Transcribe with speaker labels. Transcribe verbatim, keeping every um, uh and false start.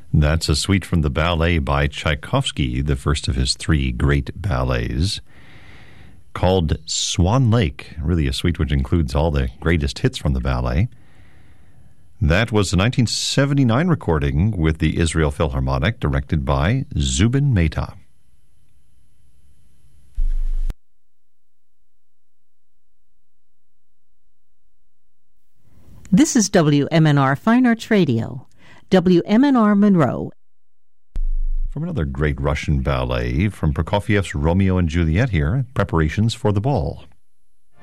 Speaker 1: That's a suite from the ballet by Tchaikovsky, the first of his three great ballets, called Swan Lake, really a suite which includes all the greatest hits from the ballet. That was a nineteen seventy-nine recording with the Israel Philharmonic, directed by Zubin Mehta.
Speaker 2: This is W M N R Fine Arts Radio, W M N R Monroe.
Speaker 1: From another great Russian ballet, from Prokofiev's Romeo and Juliet here, preparations for the ball.